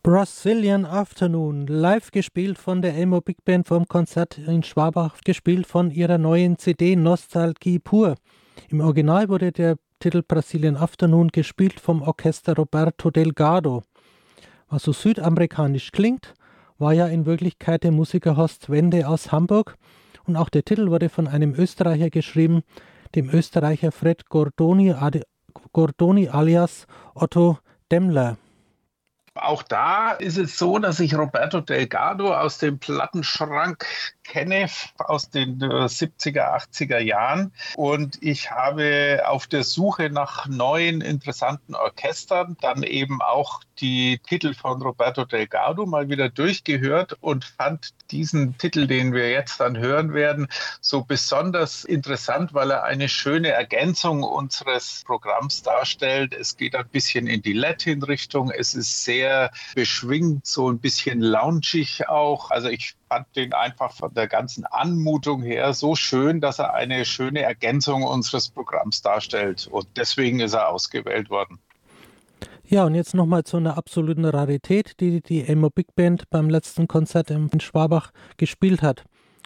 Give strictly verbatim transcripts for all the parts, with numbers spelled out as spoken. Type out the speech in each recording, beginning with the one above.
Brazilian Afternoon, live gespielt von der Elmo Big Band vom Konzert in Schwabach, gespielt von ihrer neuen C D Nostalgie pur. Im Original wurde der Titel Brazilian Afternoon gespielt vom Orchester Roberto Delgado. Was so südamerikanisch klingt, war ja in Wirklichkeit der Musiker Horst Wende aus Hamburg, und auch der Titel wurde von einem Österreicher geschrieben, dem Österreicher Fred Gordoni, Gordoni alias Otto Demmler. Auch da ist es so, dass ich Roberto Delgado aus dem Plattenschrank kenne, aus den siebziger, achtziger Jahren. Und ich habe auf der Suche nach neuen, interessanten Orchestern dann eben auch die Titel von Roberto Delgado mal wieder durchgehört und fand diesen Titel, den wir jetzt dann hören werden, so besonders interessant, weil er eine schöne Ergänzung unseres Programms darstellt. Es geht ein bisschen in die Latin-Richtung, es ist sehr beschwingt, so ein bisschen loungig auch. Also ich fand den einfach von der ganzen Anmutung her so schön, dass er eine schöne Ergänzung unseres Programms darstellt. Und deswegen ist er ausgewählt worden. Ja, und jetzt nochmal zu einer absoluten Rarität, die die Elmo Big Band beim letzten Konzert in Schwabach gespielt hat.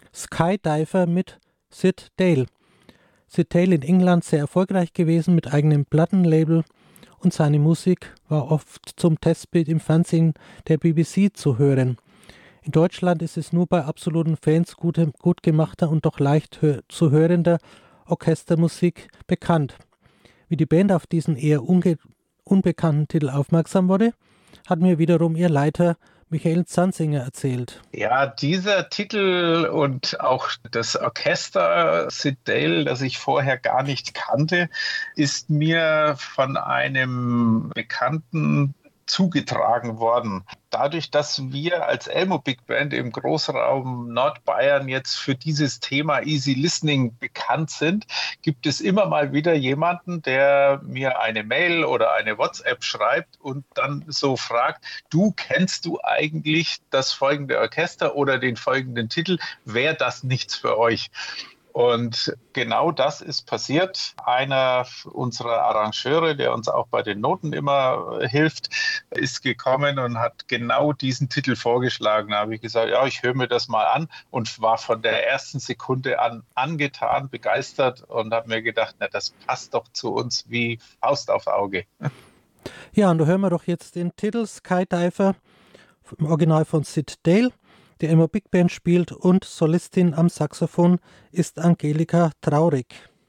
Skydiver mit Sid Dale. Sid Dale in England sehr erfolgreich gewesen mit eigenem Plattenlabel, und seine Musik war oft zum Testbild im Fernsehen der B B C zu hören. In Deutschland ist es nur bei absoluten Fans gut, gut gemachter und doch leicht hör, zu hörender Orchestermusik bekannt. Wie die Band auf diesen eher unge, unbekannten Titel aufmerksam wurde, hat mir wiederum ihr Leiter Michael Zanzinger erzählt. Ja, dieser Titel und auch das Orchester Sid Dale, das ich vorher gar nicht kannte, ist mir von einem Bekannten zugetragen worden. Dadurch, dass wir als Elmo Big Band im Großraum Nordbayern jetzt für dieses Thema Easy Listening bekannt sind, gibt es immer mal wieder jemanden, der mir eine Mail oder eine WhatsApp schreibt und dann so fragt, du, kennst du eigentlich das folgende Orchester oder den folgenden Titel? Wäre das nichts für euch? Und genau das ist passiert. Einer unserer Arrangeure, der uns auch bei den Noten immer hilft, ist gekommen und hat genau diesen Titel vorgeschlagen. Da habe ich gesagt, ja, ich höre mir das mal an, und war von der ersten Sekunde an angetan, begeistert und habe mir gedacht, na, das passt doch zu uns wie Faust aufs Auge. Ja, und da hören wir doch jetzt den Titel Skydiver im Original von Sid Dale. Die Elmo Big Band spielt, und Solistin am Saxophon ist Angelika Traurig.